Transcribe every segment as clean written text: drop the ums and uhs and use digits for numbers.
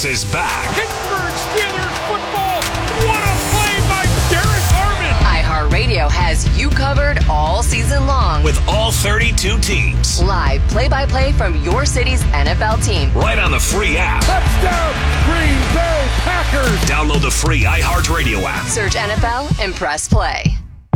This is back. Pittsburgh Steelers football. What a play by Derek Harmon. iHeartRadio has you covered all season long. With all 32 teams. Live play-by-play from your city's NFL team. Right on the free app. Touchdown, Green Bay Packers. Download the free iHeartRadio app. Search NFL and press play.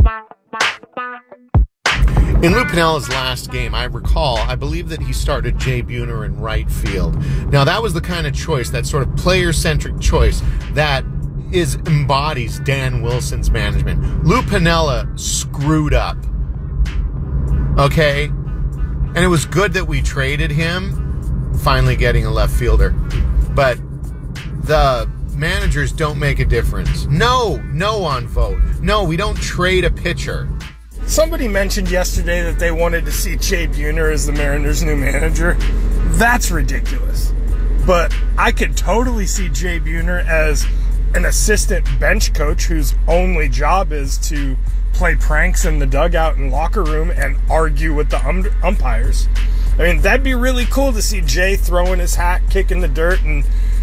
In Lou Piniella's last game, I believe that he started Jay Buhner in right field. Now, that was the kind of choice, that sort of player-centric choice that embodies Dan Wilson's management. Lou Piniella screwed up. Okay? And it was good that we traded him, finally getting a left fielder. But the managers don't make a difference. No on vote. No, we don't trade a pitcher. Somebody mentioned yesterday that they wanted to see Jay Buhner as the Mariners' new manager. That's ridiculous. But I could totally see Jay Buhner as an assistant bench coach whose only job is to play pranks in the dugout and locker room and argue with the umpires. I mean, that'd be really cool to see Jay throwing his hat, kicking the dirt, and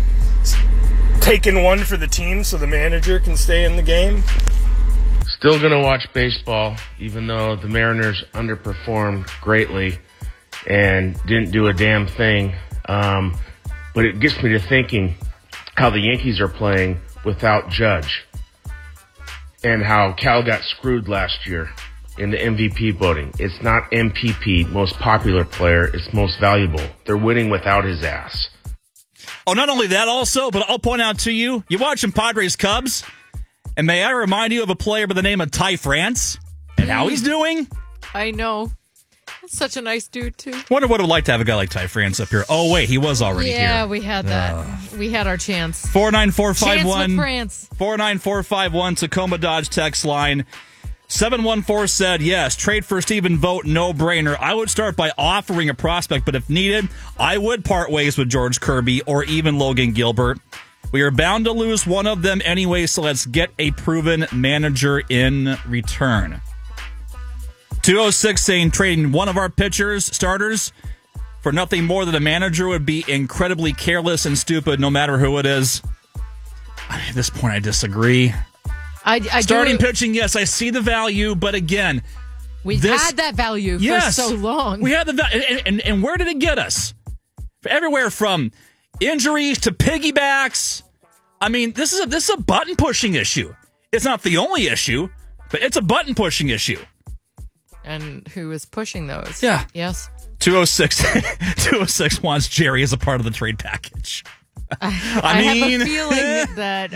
taking one for the team so the manager can stay in the game. Still going to watch baseball, even though the Mariners underperformed greatly and didn't do a damn thing. But it gets me to thinking how the Yankees are playing without Judge and how Cal got screwed last year in the MVP voting. It's not MPP, most popular player. It's most valuable. They're winning without his ass. Oh, not only that also, but I'll point out to you, you watching Padres Cubs, and may I remind you of a player by the name of Ty France and how he's doing? I know. Such a nice dude, too. Wonder what it would like to have a guy like Ty France up here. Oh, wait, he was already here. Yeah, we had that. We had our chance. 49451. 49451 Tacoma Dodge text line. 714 said, yes, trade for Stephen Vogt, no-brainer. I would start by offering a prospect, but if needed, I would part ways with George Kirby or even Logan Gilbert. We are bound to lose one of them anyway, so let's get a proven manager in return. 206 saying trading one of our pitchers, starters, for nothing more than a manager would be incredibly careless and stupid no matter who it is. At this point, I disagree. Starting pitching, yes, I see the value, but again, we've had that value for so long. We had the value, and where did it get us? Everywhere from injuries to piggybacks. I mean, this is a button pushing issue. It's not the only issue, but it's a button pushing issue. And who is pushing those? Yeah. Yes. 206 wants Jerry as a part of the trade package. I mean, have a feeling that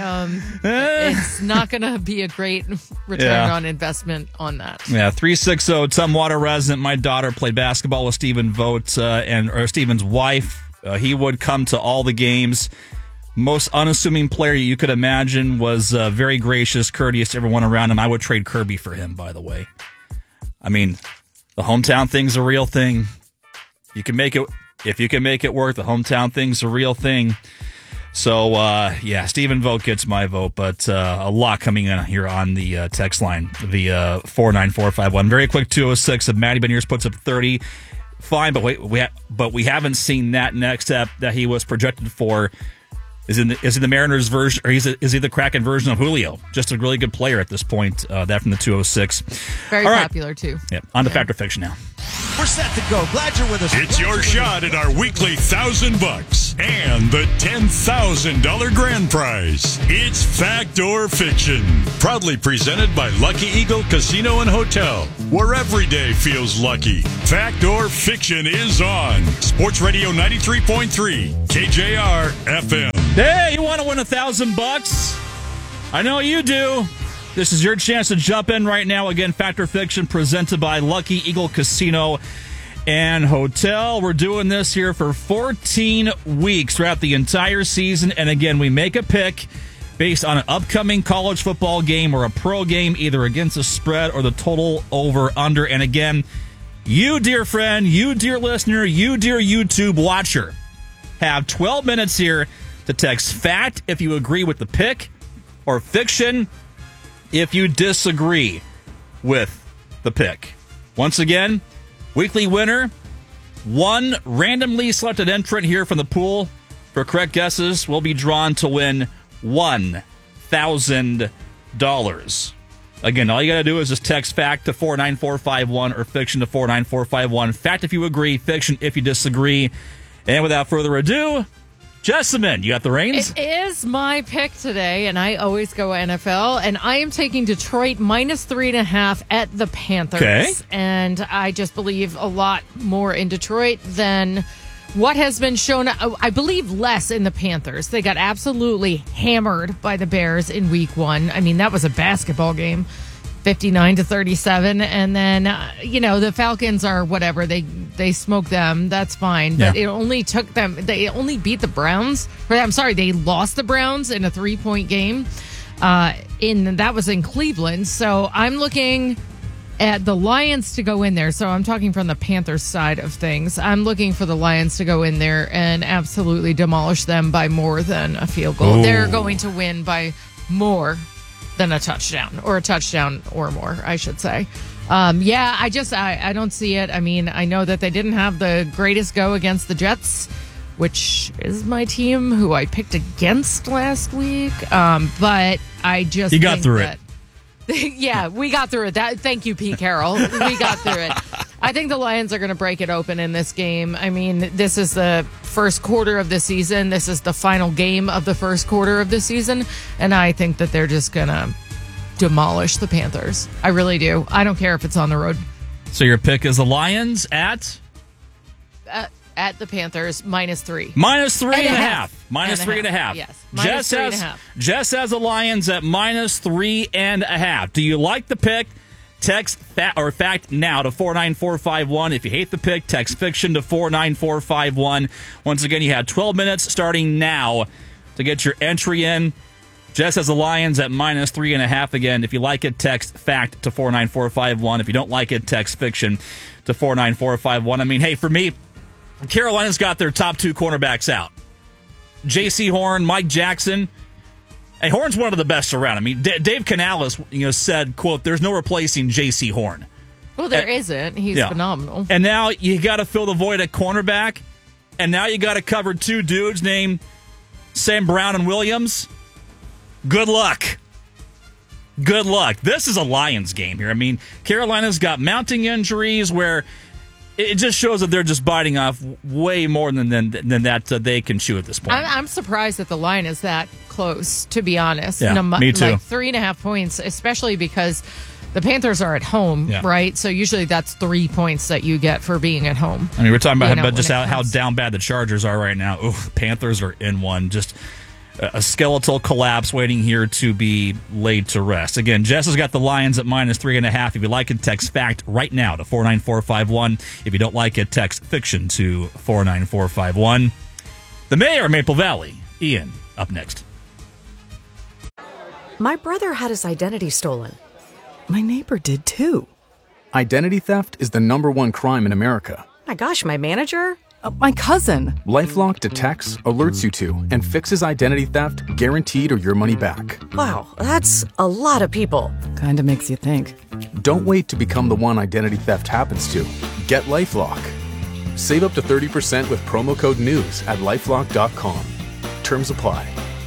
it's not going to be a great return on investment on that. Yeah, 360 Tumwater resident. My daughter played basketball with Stephen Vogt or Stephen's wife. He would come to all the games. Most unassuming player you could imagine, was very gracious, courteous to everyone around him. I would trade Kirby for him, by the way. I mean, the hometown thing's a real thing. You can make it. If you can make it work, the hometown thing's a real thing. So, Stephen Vogt gets my vote, but a lot coming in here on the text line, the 49451. Very quick 206 of Matty Beniers puts up 30. Fine, but we haven't seen that next step that he was projected for. Is he the Mariners version, or is he the Kraken version of Julio? Just a really good player at this point. That from the 206. Very popular, too. Yep. On to Fact or Fiction now. We're set to go. Glad you're with us. It's your shot at our weekly $1,000 and the $10,000 grand prize. It's Fact or Fiction. Proudly presented by Lucky Eagle Casino and Hotel, where every day feels lucky. Fact or Fiction is on Sports Radio 93.3 KJR FM. Hey, you want to win $1,000? I know you do. This is your chance to jump in right now. Again, Fact or Fiction presented by Lucky Eagle Casino and Hotel. We're doing this here for 14 weeks throughout the entire season. And again, we make a pick based on an upcoming college football game or a pro game, either against the spread or the total over under. And again, you, dear friend, you, dear listener, you, dear YouTube watcher, have 12 minutes here to text fact if you agree with the pick, or fiction if you disagree with the pick. Once again, weekly winner, one randomly selected entrant here from the pool for correct guesses will be drawn to win $1,000. Again, all you got to do is just text fact to 49451 or fiction to 49451. Fact if you agree, fiction if you disagree. And without further ado, Jessamine, you got the reins? It is my pick today, and I always go NFL, and I am taking Detroit minus 3.5 at the Panthers. Okay. And I just believe a lot more in Detroit than what has been shown. I believe less in the Panthers. They got absolutely hammered by the Bears in week 1. I mean, that was a basketball game, 59-37. And then, the Falcons are whatever. They smoked them. That's fine. But it only took them. They only beat the Browns. They lost the Browns in a 3-point game. That was in Cleveland. So I'm looking at the Lions to go in there. So I'm talking from the Panthers side of things. I'm looking for the Lions to go in there and absolutely demolish them by more than a field goal. Ooh. They're going to win by more than a touchdown or more, I should say. I don't see it. I mean, I know that they didn't have the greatest go against the Jets, which is my team who I picked against last week. But I just You got through it. Yeah, we got through it. Thank you, Pete Carroll. We got through it. I think the Lions are going to break it open in this game. I mean, this is the first quarter of the season. This is the final game of the first quarter of the season. And I think that they're just going to demolish the Panthers. I really do. I don't care if it's on the road. So your pick is the Lions at the Panthers, minus 3. Minus 3.5. Minus 3.5. Yes. Minus 3.5. Jess has the Lions at minus 3.5. Do you like the pick? Text fact now to 49451. If you hate the pick, text fiction to 49451. Once again, you have 12 minutes starting now to get your entry in. Jess has the Lions at minus 3.5 again. If you like it, text fact to 49451. If you don't like it, text fiction to 49451. I mean, hey, for me, Carolina's got their top 2 cornerbacks out. J.C. Horn, Mike Jackson. Hey, Horn's one of the best around. I mean, Dave Canales, said, quote, "There's no replacing J.C. Horn." Well, there isn't. He's phenomenal. And now you got to fill the void at cornerback. And now you got to cover 2 dudes named Sam Brown and Williams. Good luck. Good luck. This is a Lions game here. I mean, Carolina's got mounting injuries where it just shows that they're just biting off way more than that they can chew at this point. I'm surprised that the line is that close, to be honest. Yeah, me too. Like 3.5 points, especially because the Panthers are at home, right? So usually that's 3 points that you get for being at home. I mean, we're talking about just how down bad the Chargers are right now. Ooh, Panthers are in one. Just a skeletal collapse waiting here to be laid to rest. Again, Jess has got the Lions at minus 3.5. If you like it, text fact right now to 49451. If you don't like it, text fiction to 49451. The mayor of Maple Valley, Ian, up next. My brother had his identity stolen. My neighbor did too. Identity theft is the #1 crime in America. My gosh, my manager? My cousin. LifeLock detects, alerts you to, and fixes identity theft guaranteed or your money back. Wow, that's a lot of people. Kinda makes you think. Don't wait to become the one identity theft happens to. Get LifeLock. Save up to 30% with promo code NEWS at LifeLock.com. Terms apply.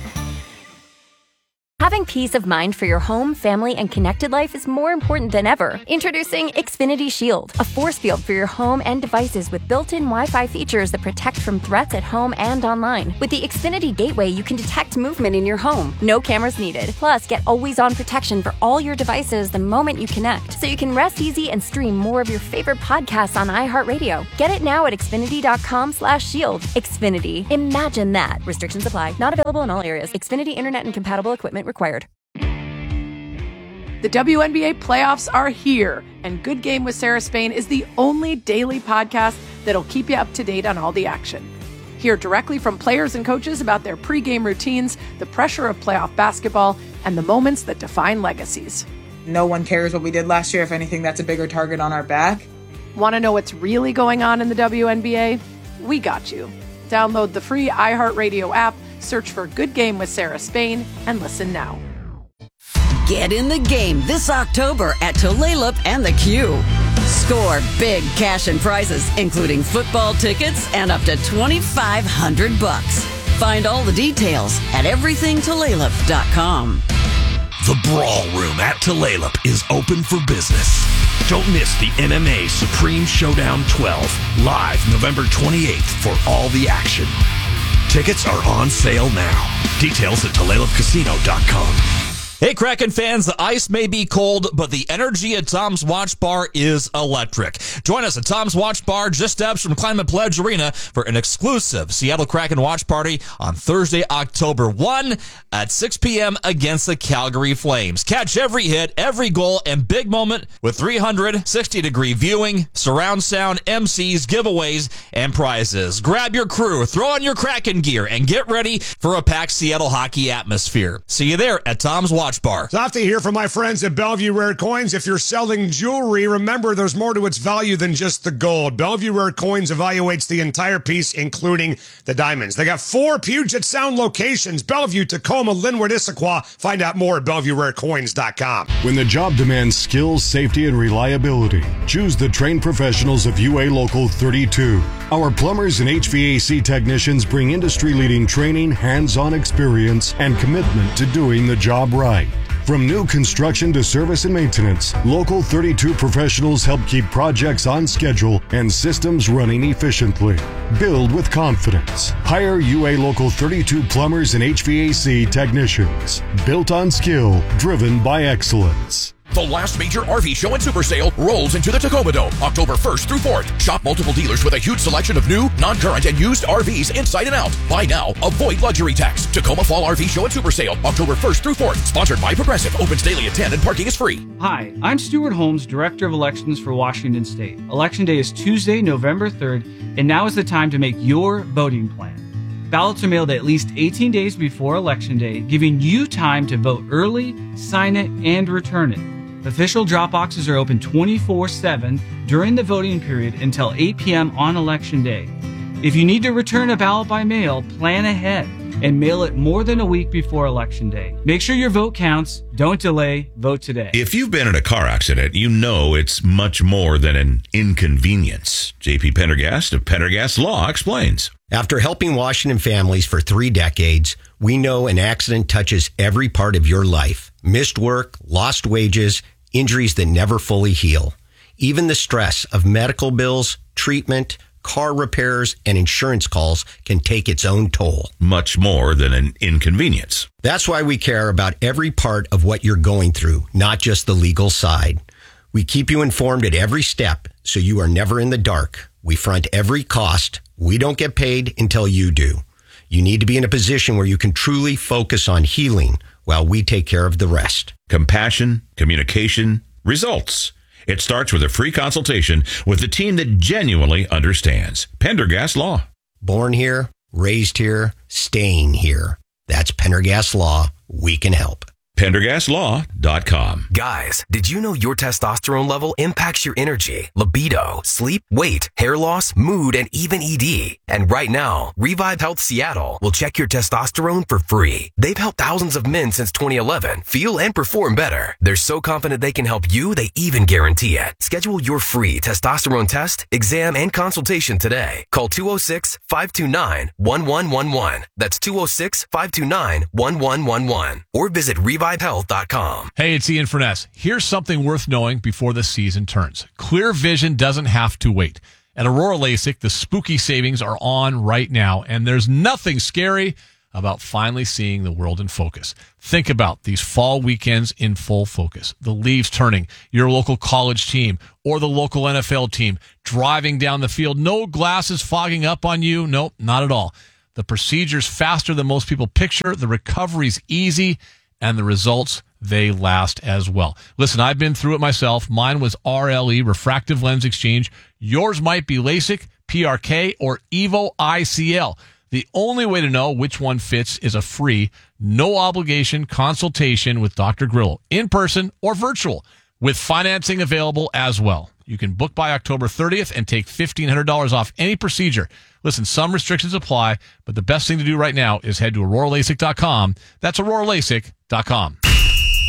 Having peace of mind for your home, family, and connected life is more important than ever. Introducing Xfinity Shield, a force field for your home and devices with built-in Wi-Fi features that protect from threats at home and online. With the Xfinity Gateway, you can detect movement in your home. No cameras needed. Plus, get always-on protection for all your devices the moment you connect, so you can rest easy and stream more of your favorite podcasts on iHeartRadio. Get it now at Xfinity.com/shield. Xfinity. Imagine that. Restrictions apply. Not available in all areas. Xfinity Internet and compatible equipment required. The WNBA playoffs are here, and Good Game with Sarah Spain is the only daily podcast that'll keep you up to date on all the action. Hear directly from players and coaches about their pregame routines, the pressure of playoff basketball, and the moments that define legacies. No one cares what we did last year. If anything, that's a bigger target on our back. Want to know what's really going on in the WNBA? We got you. Download the free iHeartRadio app, search for Good Game with Sarah Spain, and listen now. Get in the game this October at Tulalip and the Q. Score big cash and prizes, including football tickets and up to $2,500. Find all the details at everythingtolalip.com. The Brawl Room at Tulalip is open for business. Don't miss the MMA Supreme Showdown 12, live November 28th for all the action. Tickets are on sale now. Details at TulalipCasino.com. Hey, Kraken fans, the ice may be cold, but the energy at Tom's Watch Bar is electric. Join us at Tom's Watch Bar, just steps from Climate Pledge Arena, for an exclusive Seattle Kraken watch party on Thursday, October 1 at 6 p.m. against the Calgary Flames. Catch every hit, every goal, and big moment with 360-degree viewing, surround sound, MCs, giveaways, and prizes. Grab your crew, throw on your Kraken gear, and get ready for a packed Seattle hockey atmosphere. See you there at Tom's Watch Bar. It's off to hear from my friends at Bellevue Rare Coins. If you're selling jewelry, remember there's more to its value than just the gold. Bellevue Rare Coins evaluates the entire piece, including the diamonds. They got 4 Puget Sound locations: Bellevue, Tacoma, Linwood, Issaquah. Find out more at BellevueRareCoins.com. When the job demands skills, safety, and reliability, choose the trained professionals of UA Local 32. Our plumbers and HVAC technicians bring industry-leading training, hands-on experience, and commitment to doing the job right. From new construction to service and maintenance, Local 32 professionals help keep projects on schedule and systems running efficiently. Build with confidence. Hire UA Local 32 plumbers and HVAC technicians. Built on skill, driven by excellence. The last major RV show and super sale rolls into the Tacoma Dome, October 1st through 4th. Shop multiple dealers with a huge selection of new, non-current, and used RVs inside and out. Buy now, avoid luxury tax. Tacoma Fall RV Show and Super Sale, October 1st through 4th. Sponsored by Progressive. Opens daily at 10 and parking is free. Hi, I'm Stuart Holmes, Director of Elections for Washington State. Election Day is Tuesday, November 3rd, and now is the time to make your voting plan. Ballots are mailed at least 18 days before Election Day, giving you time to vote early, sign it, and return it. Official drop boxes are open 24/7 during the voting period until 8 p.m. on Election Day. If you need to return a ballot by mail, plan ahead and mail it more than a week before Election Day. Make sure your vote counts. Don't delay. Vote today. If you've been in a car accident, you know it's much more than an inconvenience. JP Pendergast of Pendergast Law explains. After helping Washington families for 3 decades, we know an accident touches every part of your life. Missed work, lost wages, injuries that never fully heal. Even the stress of medical bills, treatment, car repairs, and insurance calls can take its own toll. Much more than an inconvenience. That's why we care about every part of what you're going through, not just the legal side. We keep you informed at every step so you are never in the dark. We front every cost. We don't get paid until you do. You need to be in a position where you can truly focus on healing while we take care of the rest. Compassion, communication, results. It starts with a free consultation with the team that genuinely understands. Pendergast Law. Born here, raised here, staying here. That's Pendergast Law. We can help. PendergastLaw.com. Guys, did you know your testosterone level impacts your energy, libido, sleep, weight, hair loss, mood, and even ED? And right now, Revive Health Seattle will check your testosterone for free. They've helped thousands of men since 2011 feel and perform better. They're so confident they can help you, they even guarantee it. Schedule your free testosterone test, exam, and consultation today. Call 206-529-1111. That's 206-529-1111. Or visit ReviveHealth.com. Hey, it's Ian Furness. Here's something worth knowing before the season turns. Clear vision doesn't have to wait. At Aurora LASIK, the spooky savings are on right now, and there's nothing scary about finally seeing the world in focus. Think about these fall weekends in full focus. The leaves turning, your local college team or the local NFL team driving down the field. No glasses fogging up on you. Nope, not at all. The procedure's faster than most people picture. The recovery's easy. And the results, they last as well. Listen, I've been through it myself. Mine was RLE, refractive lens exchange. Yours might be LASIK, PRK, or EVO ICL. The only way to know which one fits is a free, no obligation consultation with Dr. Grillo, in person or virtual, with financing available as well. You can book by October 30th and take $1,500 off any procedure. Listen, some restrictions apply, but the best thing to do right now is head to AuroraLASIK.com. That's AuroraLASIK.com.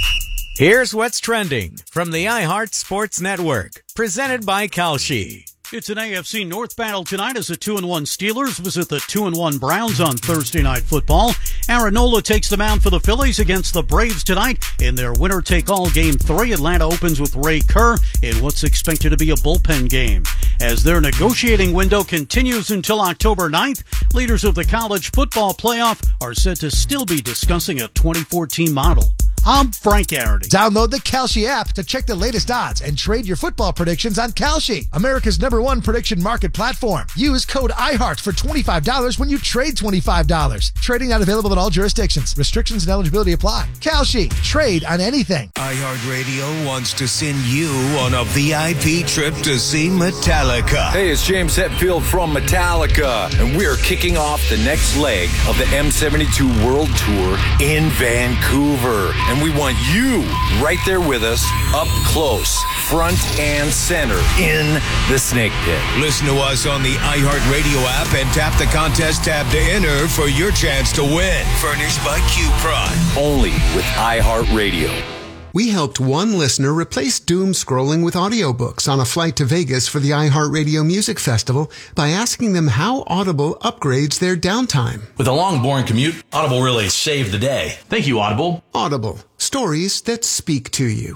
Here's what's trending from the iHeart Sports Network, presented by Kalshi. It's an AFC North battle tonight as the 2-1 Steelers visit the 2-1 Browns on Thursday Night Football. Aaron Nola takes the mound for the Phillies against the Braves tonight in their winner-take-all Game 3. Atlanta opens with Ray Kerr in what's expected to be a bullpen game. As their negotiating window continues until October 9th, leaders of the college football playoff are said to still be discussing a 2014 model. I'm Frank Arity. Download the Kalshi app to check the latest odds and trade your football predictions on Kalshi, America's #1 prediction market platform. Use code IHEART for $25 when you trade $25. Trading not available in all jurisdictions. Restrictions and eligibility apply. Kalshi. Trade on anything. iHeartRadio wants to send you on a VIP trip to see Metallica. Hey, it's James Hetfield from Metallica, and we are kicking off the next leg of the M72 World Tour in Vancouver. And we want you right there with us, up close, front and center, in the Snake Pit. Listen to us on the iHeartRadio app and tap the contest tab to enter for your chance to win. Furnished by Q-Prime. Only with iHeartRadio. We helped one listener replace doom scrolling with audiobooks on a flight to Vegas for the iHeartRadio Music Festival by asking them how Audible upgrades their downtime. With a long, boring commute, Audible really saved the day. Thank you, Audible. Audible. Stories that speak to you.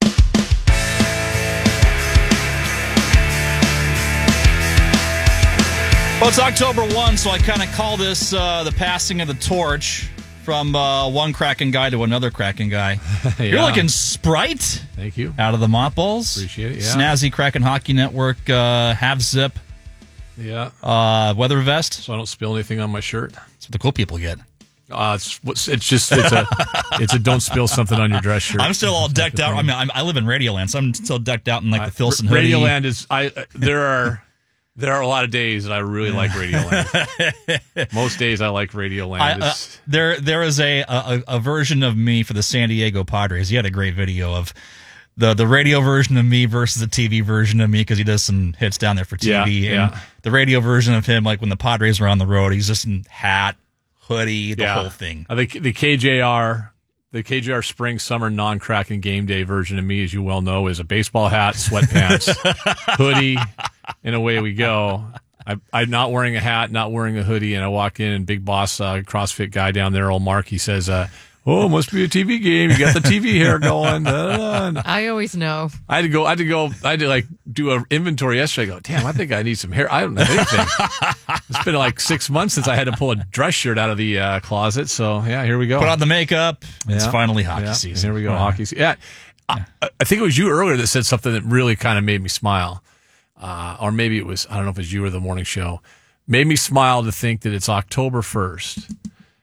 Well, it's October 1, so I kind of call this the passing of the torch. From one Kraken guy to another Kraken guy. Yeah. You're looking Sprite. Thank you. Out of the mothballs. Appreciate it, yeah. Snazzy Kraken Hockey Network half zip. Yeah. Weather vest. So I don't spill anything on my shirt. That's what the cool people get. It's a don't spill something on your dress shirt. I'm still all decked out. I mean, I live in Radioland, so I'm still decked out in like the Filson hoodie. Radioland is There are a lot of days that I really like Radioland. Most days I like Radioland. There is a version of me for the San Diego Padres. He had a great video of the radio version of me versus the TV version of me because he does some hits down there for TV. And the radio version of him, like when the Padres were on the road, he's just in hat, hoodie, the whole thing. I think the KJR spring, summer, non-Kraken game day version of me, as you well know, is a baseball hat, sweatpants, hoodie, and away we go. I'm not wearing a hat, not wearing a hoodie, and I walk in, and Big Boss, CrossFit guy down there, old Mark, he says, "Oh, must be a TV game. You got the TV hair going." I always know. I had to like do an inventory yesterday. I go, damn, I think I need some hair. I don't know anything. It's been like 6 months since I had to pull a dress shirt out of the closet. So yeah, here we go. Put on the makeup. It's finally hockey season. Here we go, hockey season. Yeah. I think it was you earlier that said something that really kind of made me smile. Or maybe it was, I don't know if it was you or the morning show. Made me smile to think that it's October 1st.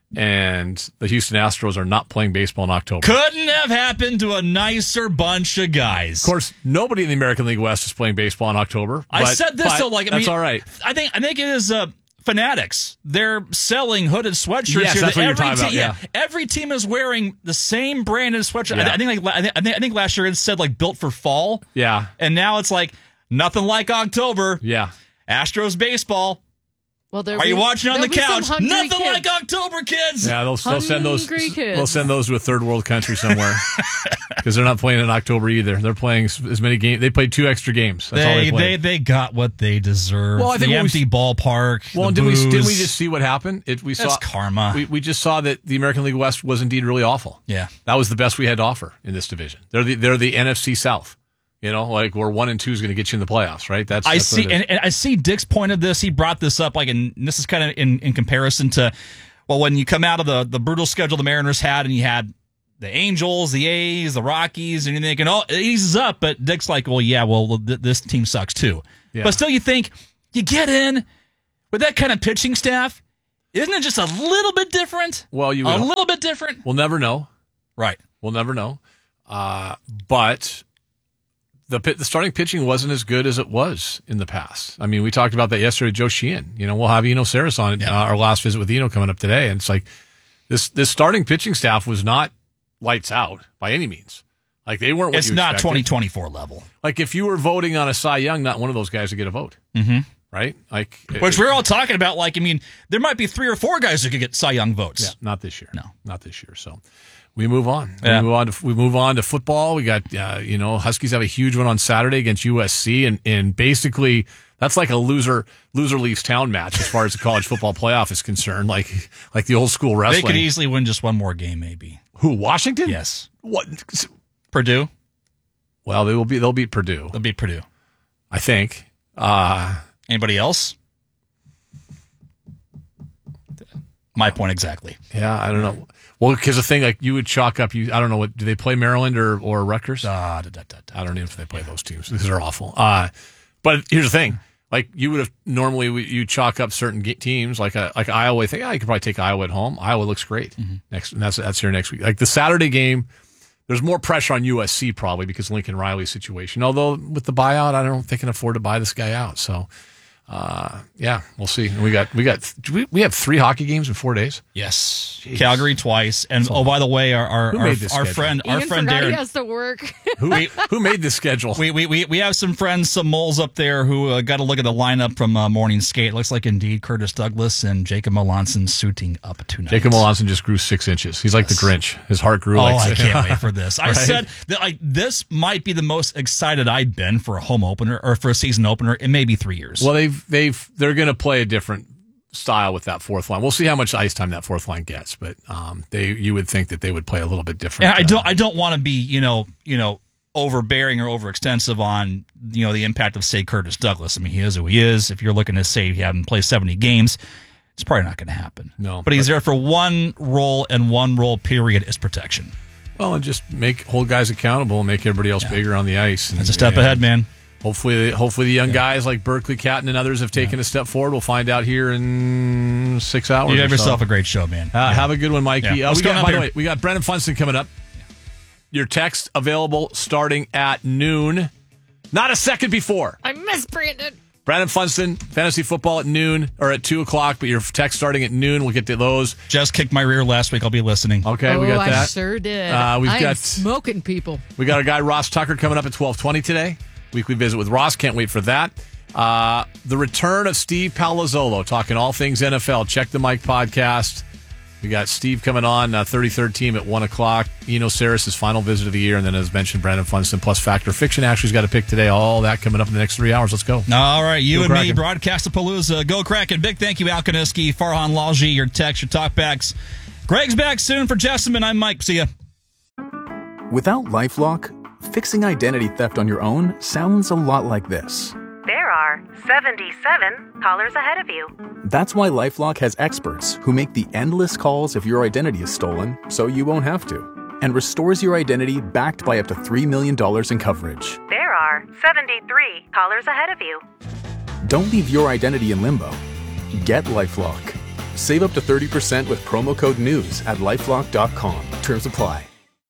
And the Houston Astros are not playing baseball in October. Couldn't have happened to a nicer bunch of guys. Of course, nobody in the American League West is playing baseball in October. I said this, so like, that's all right. I think it is Fanatics. They're selling hooded sweatshirts. Yes, here that's what you're talking about. Yeah. Every team is wearing the same branded sweatshirt. Yeah. I think last year it said like built for fall. Yeah, and now it's like nothing like October. Yeah, Astros baseball. Well, are you watching on the couch? Nothing kids. like October, kids. Yeah, they'll send those. Kids. They'll send those to a third world country somewhere because they're not playing in October either. They're playing as many games. They played 2 extra games. That's all they played. They got what they deserve. Well, I think the empty ballpark. Well, didn't we just see what happened? That's karma. We just saw that the American League West was indeed really awful. Yeah, that was the best we had to offer in this division. They're the NFC South. You know, like where 1 and 2 is going to get you in the playoffs, right? That's I see, and I see Dick's point of this. He brought this up, like, and this is kind of in comparison to, well, when you come out of the brutal schedule the Mariners had, and you had the Angels, the A's, the Rockies, and you're thinking, oh, it eases up. But Dick's like, well, yeah, well, this team sucks too. Yeah. But still, you think you get in with that kind of pitching staff, isn't it just a little bit different? Well, a little bit different. We'll never know, right? We'll never know, but. The starting pitching wasn't as good as it was in the past. I mean, we talked about that yesterday with Joe Sheehan. You know, we'll have Eno Saris on our last visit with Eno coming up today. And it's like this starting pitching staff was not lights out by any means. Like they weren't what it's you not expected. 2024 level. Like if you were voting on a Cy Young, not one of those guys would get a vote. Mm-hmm. right? Like, which we're all talking about. Like, I mean, there might be 3 or 4 guys who could get Cy Young votes. Yeah, not this year. No, not this year. So we move on. Yeah. We move on to football. We got Huskies have a huge one on Saturday against USC, and basically that's like a loser leaves town match as far as the college football playoff is concerned. Like the old school wrestling. They could easily win just one more game, maybe. Who, Washington? Yes. What? Purdue? Well, they'll beat Purdue. They'll beat Purdue, I think. Anybody else? My point exactly. Yeah, I don't know. Well, because the thing, like, you would chalk up, I don't know, what do they play, Maryland or Rutgers? I don't know if they play those teams. These are awful. But here's the thing. Like, you would have normally, you chalk up certain teams, like Iowa. I think, you could probably take Iowa at home. Iowa looks great. And that's here next week. Like, the Saturday game, there's more pressure on USC probably because of Lincoln Riley's situation. Although with the buyout, I don't think they can afford to buy this guy out. So, yeah, we'll see. And we have 3 hockey games in 4 days. Yes, Jeez. Calgary twice, and by the way, our friend Darren has to work. Who made this schedule? We have some friends, some moles up there who got to look at the lineup from morning skate. It looks like indeed Curtis Douglas and Jacob Melanson suiting up tonight. Jacob Melanson just grew 6 inches. He's like the Grinch. His heart grew. I can't wait for this. I said that this might be the most excited I've been for a home opener or for a season opener in maybe 3 years. Well, they're going to play a different style with that fourth line. We'll see how much ice time that fourth line gets, but you would think that they would play a little bit different. And I don't want to be overbearing or overextensive on the impact of, say, Curtis Douglas. I mean, he is who he is. If you're looking to say he hadn't played 70 games, it's probably not going to happen. No, but he's there for one role and one role period is protection. Well, and just hold guys accountable and make everybody else bigger on the ice. That's a step ahead, man. Hopefully the young guys like Berkeley Catton and others have taken a step forward. We'll find out here in 6 hours. You have yourself a great show, man. Have a good one, Mikey. Yeah. By the way, we got Brendan Funston coming up. Your text available starting at noon. Not a second before. I miss Brandon. Brandon Funston, fantasy football at noon or at 2 o'clock, but your text starting at noon. We'll get to those. Just kicked my rear last week. I'll be listening. Okay, we got that. I sure did. I'm smoking people. We got our guy Ross Tucker coming up at 12:20 today. Weekly visit with Ross. Can't wait for that. The return of Steve Palazzolo, talking all things NFL. Check the Mike podcast. We got Steve coming on, 33rd team at 1 o'clock. Eno Saris' final visit of the year. And then, as mentioned, Brandon Funston plus Factor Fiction. Actually's got a pick today. All that coming up in the next 3 hours. Let's go. All right. You go and Kraken. Me, Broadcast-a-Palooza. Go Kraken. Big thank you, Al Kaniski, Farhan Lalji, your text, your talkbacks. Greg's back soon for Jessamine. I'm Mike. See ya. Without LifeLock, fixing identity theft on your own sounds a lot like this. There are 77 callers ahead of you. That's why LifeLock has experts who make the endless calls if your identity is stolen, so you won't have to, and restores your identity backed by up to $3 million in coverage. There are 73 callers ahead of you. Don't leave your identity in limbo. Get LifeLock. Save up to 30% with promo code NEWS at LifeLock.com. Terms apply.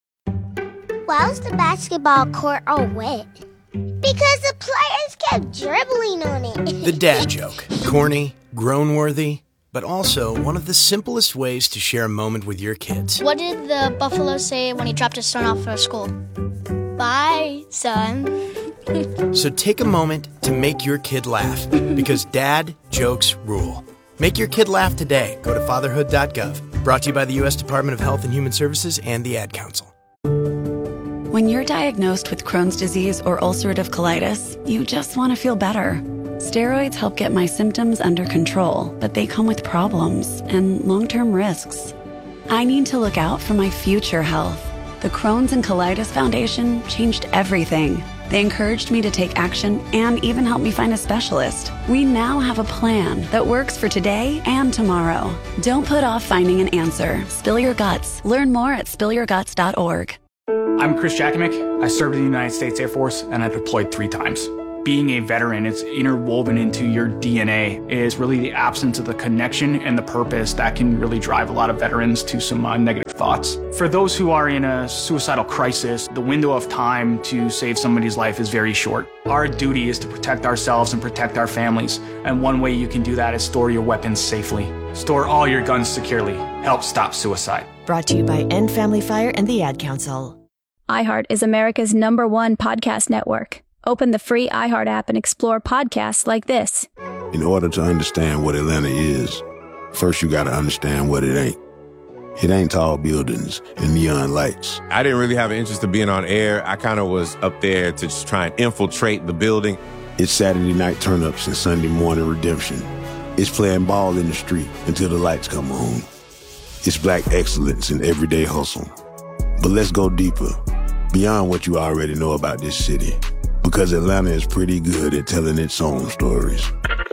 Why was the basketball court all wet? Because the players kept dribbling on it. The dad joke. Corny, groan-worthy, but also one of the simplest ways to share a moment with your kids. What did the buffalo say when he dropped his son off for school? Bye, son. So take a moment to make your kid laugh, because dad jokes rule. Make your kid laugh today. Go to fatherhood.gov. Brought to you by the U.S. Department of Health and Human Services and the Ad Council. When you're diagnosed with Crohn's disease or ulcerative colitis, you just want to feel better. Steroids help get my symptoms under control, but they come with problems and long-term risks. I need to look out for my future health. The Crohn's and Colitis Foundation changed everything. They encouraged me to take action and even helped me find a specialist. We now have a plan that works for today and tomorrow. Don't put off finding an answer. Spill your guts. Learn more at spillyourguts.org. I'm Chris Jakovic. I served in the United States Air Force, and I deployed 3 times. Being a veteran, it's interwoven into your DNA. It is really the absence of the connection and the purpose that can really drive a lot of veterans to some negative thoughts. For those who are in a suicidal crisis, the window of time to save somebody's life is very short. Our duty is to protect ourselves and protect our families, and one way you can do that is store your weapons safely. Store all your guns securely. Help stop suicide. Brought to you by End Family Fire and the Ad Council. iHeart is America's #1 podcast network. Open the free iHeart app and explore podcasts like this. In order to understand what Atlanta is, first you gotta understand what it ain't. It ain't tall buildings and neon lights. I didn't really have an interest in being on air. I kind of was up there to just try and infiltrate the building. It's Saturday night turn-ups and Sunday morning redemption. It's playing ball in the street until the lights come on. It's black excellence in everyday hustle. But let's go deeper, beyond what you already know about this city, because Atlanta is pretty good at telling its own stories.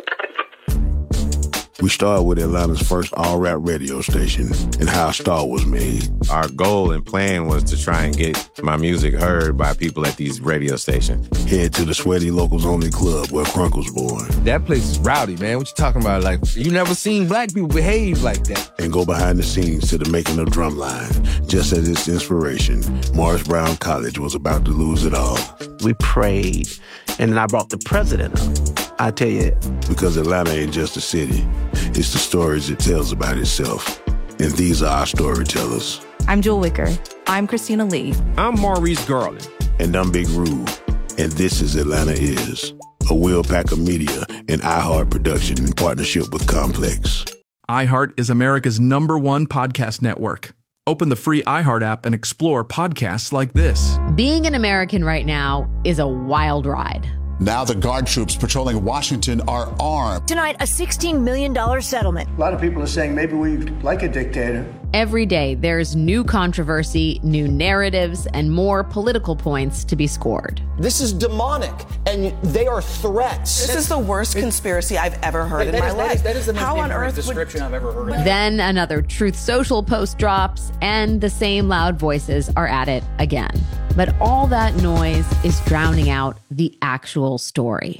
We started with Atlanta's first all-rap radio station and how a star was made. Our goal and plan was to try and get my music heard by people at these radio stations. Head to the Sweaty Locals Only Club where Crunk was born. That place is rowdy, man. What you talking about? Like, you never seen black people behave like that. And go behind the scenes to the making of Drumline. Just as its inspiration, Morris Brown College was about to lose it all. We prayed, and then I brought the president up. I tell you. Because Atlanta ain't just a city. It's the stories it tells about itself. And these are our storytellers. I'm Jewel Wicker. I'm Christina Lee. I'm Maurice Garland. And I'm Big Rube. And this is Atlanta Is, a Will Packer Media and iHeart production in partnership with Complex. iHeart is America's #1 podcast network. Open the free iHeart app and explore podcasts like this. Being an American right now is a wild ride. Now the guard troops patrolling Washington are armed. Tonight, a $16 million settlement. A lot of people are saying maybe we like a dictator. Every day, there's new controversy, new narratives, and more political points to be scored. This is demonic, and they are threats. This is the worst conspiracy I've ever heard in my life. That is the most ignorant description I've ever heard. Then another Truth Social post drops, and the same loud voices are at it again. But all that noise is drowning out the actual story.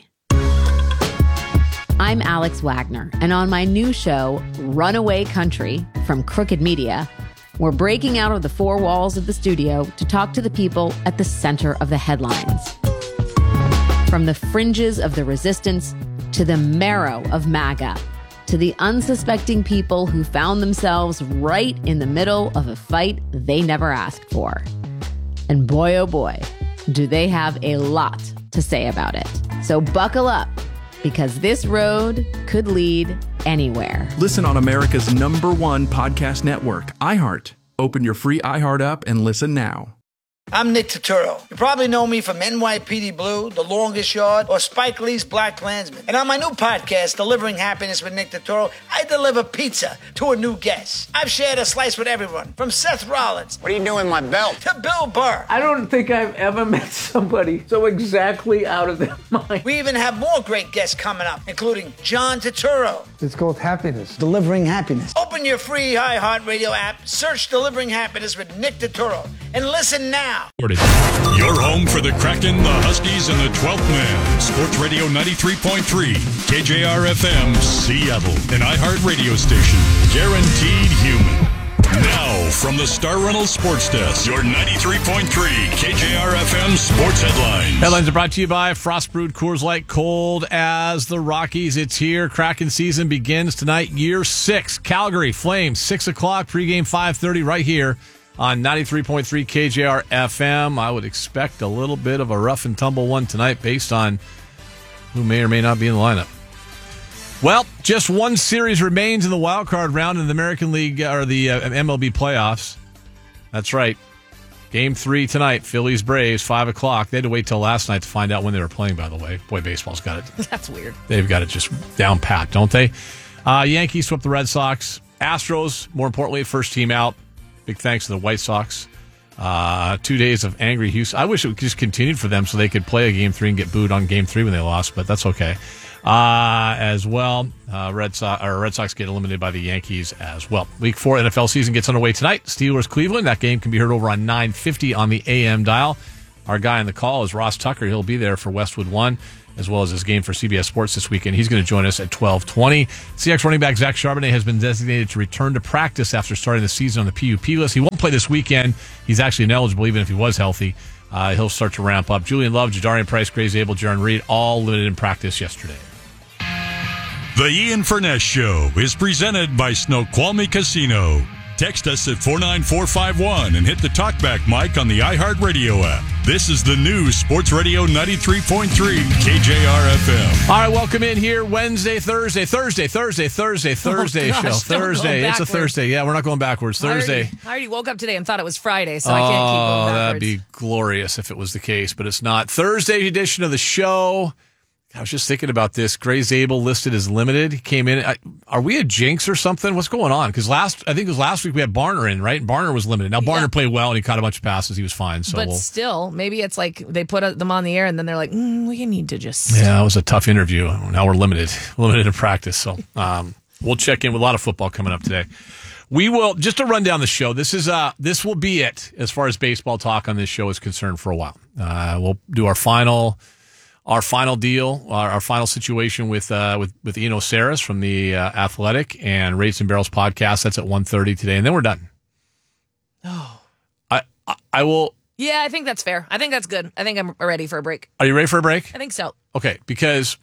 I'm Alex Wagner, and on my new show, Runaway Country, from Crooked Media, we're breaking out of the four walls of the studio to talk to the people at the center of the headlines. From the fringes of the resistance to the marrow of MAGA, to the unsuspecting people who found themselves right in the middle of a fight they never asked for. And boy, oh boy, do they have a lot to say about it. So buckle up, because this road could lead anywhere. Listen on America's #1 podcast network, iHeart. Open your free iHeart app and listen now. I'm Nick Turturro. You probably know me from NYPD Blue, The Longest Yard, or Spike Lee's Black Klansman. And on my new podcast, Delivering Happiness with Nick Turturro, I deliver pizza to a new guest. I've shared a slice with everyone, from Seth Rollins. What are you doing with my belt? To Bill Burr. I don't think I've ever met somebody so exactly out of their mind. We even have more great guests coming up, including John Turturro. It's called Happiness. Delivering Happiness. Open your free iHeartRadio app, search Delivering Happiness with Nick Turturro, and listen now. Your home for the Kraken, the Huskies, and the 12th Man. Sports Radio 93.3, KJR-FM, Seattle. An iHeart radio station. Guaranteed human. Now, from the Star Reynolds Sports Desk, your 93.3 KJR-FM Sports Headlines. Headlines are brought to you by Frost Brewed Coors Light, cold as the Rockies. It's here. Kraken season begins tonight, year 6. Calgary Flames, 6 o'clock, pregame 5:30 right here on 93.3 KJR FM. I would expect a little bit of a rough and tumble one tonight based on who may or may not be in the lineup. Well, just one series remains in the wild card round in the American League or the MLB playoffs. That's right. Game 3 tonight, Phillies Braves, 5 o'clock. They had to wait till last night to find out when they were playing, by the way. Boy, baseball's got it. That's weird. They've got it just down pat, don't they? Yankees swept the Red Sox. Astros, more importantly, first team out. Big thanks to the White Sox. 2 days of angry Houston. I wish it just continued for them so they could play a Game 3 and get booed on Game 3 when they lost, but that's okay. As well, Red Sox get eliminated by the Yankees as well. Week 4 NFL season gets underway tonight. Steelers Cleveland. That game can be heard over on 950 on the AM dial. Our guy on the call is Ross Tucker. He'll be there for Westwood 1, as well as his game for CBS Sports this weekend. He's going to join us at 12:20. Seahawks running back Zach Charbonnet has been designated to return to practice after starting the season on the PUP list. He won't play this weekend. He's actually ineligible even if he was healthy. He'll start to ramp up. Julian Love, Jadarian Price, Grace Abel, Jaron Reed, all limited in practice yesterday. The Ian Furness Show is presented by Snoqualmie Casino. Text us at 49451 and hit the talkback mic on the iHeartRadio app. This is the new Sports Radio 93.3 KJR-FM. All right, welcome in here Wednesday, Thursday show. Thursday. It's a Thursday. Yeah, we're not going backwards. Thursday. I already woke up today and thought it was Friday, so I can't keep going backwards. That'd be glorious if it was the case, but it's not. Thursday edition of the show. I was just thinking about this. Gray Zabel listed as limited. He came in. Are we a jinx or something? What's going on? Because I think it was last week we had Barner in, right? And Barner was limited. Now, Barner played well, and he caught a bunch of passes. He was fine. So but still, maybe it's like they put them on the air, and then they're like, we need to just... Yeah, it was a tough interview. Now we're limited in practice. So we'll check in with a lot of football coming up today. We will, just to run down the show, this will be it as far as baseball talk on this show is concerned for a while. We'll do our final deal, our final situation with Eno Saris from the Athletic and Rates and Barrels podcast. That's at 1:30 today, and then we're done. Oh, I will. Yeah, I think that's fair. I think that's good. I think I'm ready for a break. Are you ready for a break? I think so. Okay, because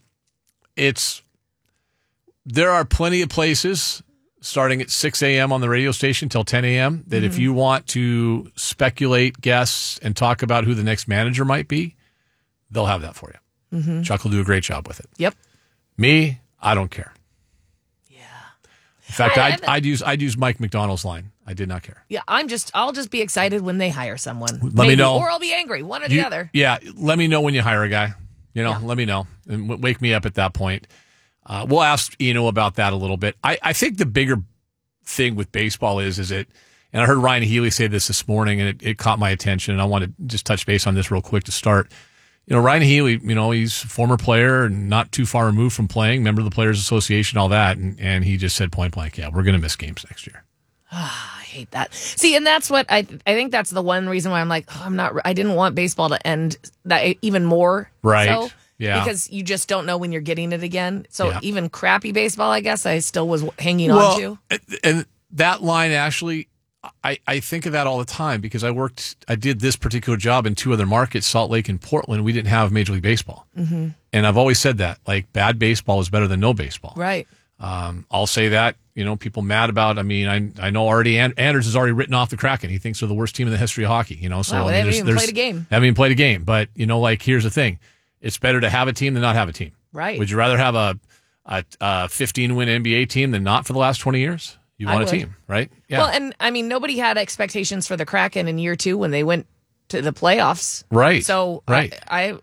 there are plenty of places starting at 6 a.m. on the radio station till 10 a.m. that if you want to speculate, guess, and talk about who the next manager might be, they'll have that for you. Chuck will do a great job with it. Yep. Me, I don't care. Yeah. In fact, I'd use Mike McDonald's line. I did not care. Yeah, I'll just be excited when they hire someone. Let me know. Or I'll be angry, one or the other. Yeah, let me know when you hire a guy. Let me know and wake me up at that point. We'll ask Eno about that a little bit. I think the bigger thing with baseball is it, and I heard Ryan Healy say this morning, and it caught my attention, and I want to just touch base on this real quick to start. Ryan Healy, he's a former player and not too far removed from playing, member of the Players Association, all that. And he just said point blank, yeah, we're going to miss games next year. I hate that. See, and that's what I think that's the one reason why I'm like, I didn't want baseball to end that even more. Right. So, yeah. Because you just don't know when you're getting it again. So even crappy baseball, I guess I still was hanging on to. And that line, actually, I think of that all the time because I did this particular job in two other markets, Salt Lake and Portland. We didn't have Major League Baseball. Mm-hmm. And I've always said that, like, bad baseball is better than no baseball. Right. I'll say that, people mad about, I know already Anders has already written off the Kraken. He thinks they're the worst team in the histree of hockey, So they haven't even played a game. Haven't even played a game. But, here's the thing. It's better to have a team than not have a team. Right. Would you rather have a 15-win NBA team than not for the last 20 years? You want a team, right? Yeah. Well, and nobody had expectations for the Kraken in year 2 when they went to the playoffs. Right. So right.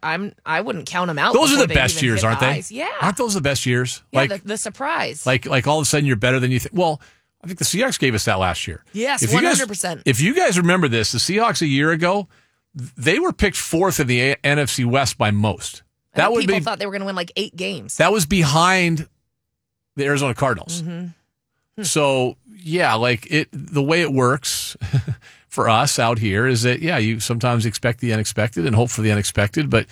I wouldn't count them out. Those are the best years, aren't they? Yeah. Aren't those the best years? Yeah, the surprise. Like all of a sudden you're better than you think. Well, I think the Seahawks gave us that last year. Yes, 100%. If you guys remember this, the Seahawks a year ago, they were picked 4th in the NFC West by most. People thought they were going to win like 8 games. That was behind the Arizona Cardinals. Mm-hmm. So, yeah, the way it works for us out here is that, you sometimes expect the unexpected and hope for the unexpected. But,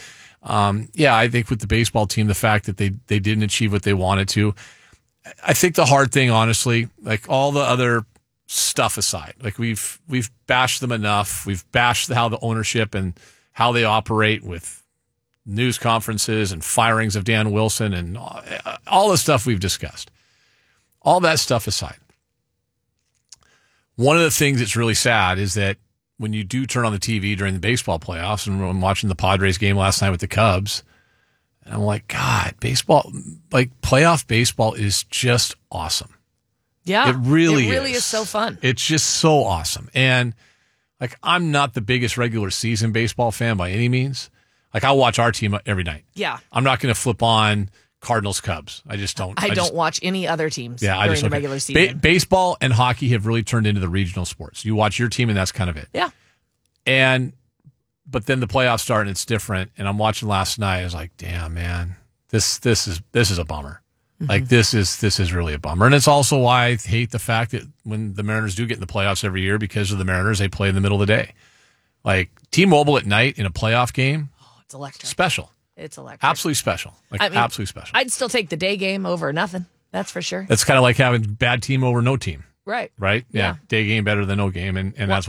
I think with the baseball team, the fact that they didn't achieve what they wanted to, I think the hard thing, honestly, like all the other stuff aside, like we've bashed them enough. We've bashed how the ownership and how they operate with news conferences and firings of Dan Wilson and all the stuff we've discussed. All that stuff aside, one of the things that's really sad is that when you do turn on the TV during the baseball playoffs, and I'm watching the Padres game last night with the Cubs, and I'm like, God, baseball, like playoff baseball is just awesome. Yeah. It really is so fun. It's just so awesome. And like, I'm not the biggest regular season baseball fan by any means. Like, I'll watch our team every night. Yeah. I'm not going to flip on Cardinals Cubs. I just don't. I don't watch any other teams during the regular season. Baseball and hockey have really turned into the regional sports. You watch your team and that's kind of it. Yeah. But then the playoffs start and it's different. And I'm watching last night. I was like, damn, man, this is a bummer. Mm-hmm. Like this is really a bummer. And it's also why I hate the fact that when the Mariners do get in the playoffs every year, because of the Mariners, they play in the middle of the day. Like T-Mobile at night in a playoff game. Oh, it's electric. Special. It's electric. Absolutely special. Absolutely special. I'd still take the day game over nothing. That's for sure. That's kind of like having bad team over no team. Right. Right? Yeah. Day game better than no game. And that's